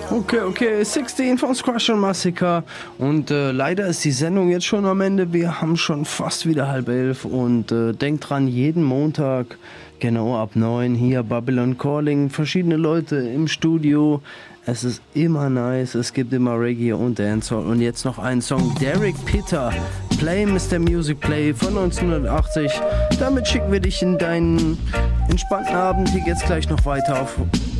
Okay, 16 von Squash und Massacre und leider ist die Sendung jetzt schon am Ende. Wir haben schon fast wieder 10:30 und denkt dran, jeden Montag, genau ab 9 hier Babylon Calling, verschiedene Leute im Studio. Es ist immer nice, es gibt immer Reggae und Dancehall und jetzt noch einen Song, Derek Pitter, Play Mr. Music Play von 1980. Damit schicken wir dich in deinen entspannten Abend. Hier geht's gleich noch weiter auf